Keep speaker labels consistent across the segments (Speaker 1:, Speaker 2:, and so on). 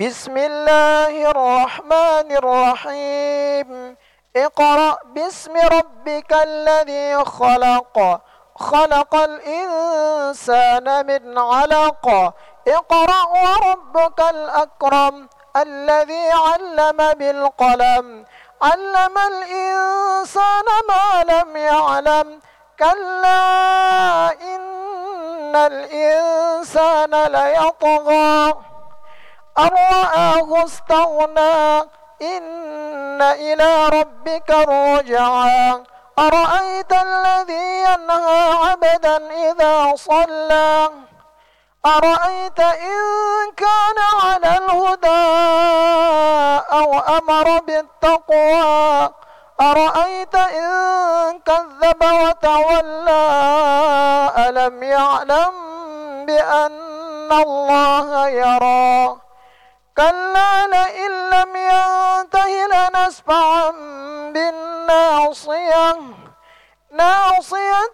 Speaker 1: بسم الله الرحمن الرحيم. اقرأ باسم ربك الذي خلق، خلق الإنسان من علق. اقرأ وربك الأكرم الذي علم بالقلم، علم الإنسان ما لم يعلم. كلا إن الإنسان ليطغى أن رآه استغنى، إن إلى ربك الرجعى. أرأيت الذي ينهى عبدا إذا صلى، أرأيت إن كان على الهدى أو أمر بالتقوى، أرأيت إن كذب وتولى، ألم يعلم بأن الله يرى. كلا لئن لم ينته لنسفعا بالناصية، ناصية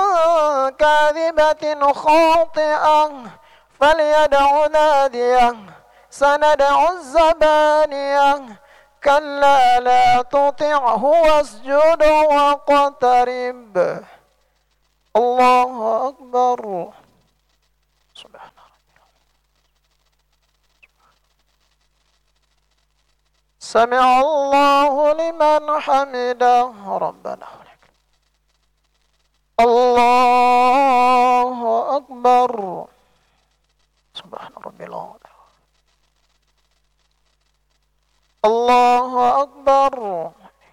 Speaker 1: كاذبة خاطئة، فليدع ناديه سندع الزبانية. كلا لا تطعه واسجد واقترب. الله أكبر. سبحان سمع الله لمن حمده ربنا ولك. الله أكبر. سبحان ربي العظيم. الله أكبر.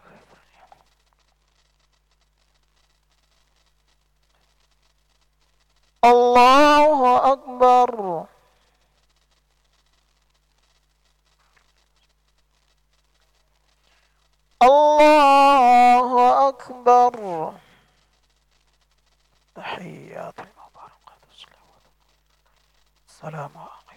Speaker 1: الله أكبر. الله أكبر. تحيات المباركات السلام عليكم.